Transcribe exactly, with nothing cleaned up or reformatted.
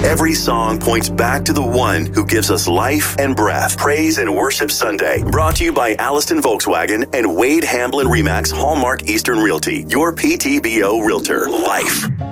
Every song points back to the one who gives us life and breath. Praise and Worship Sunday, brought to you by Alliston Volkswagen and Wade Hamblin Remax Hallmark Eastern Realty, your P T B O Realtor. Life.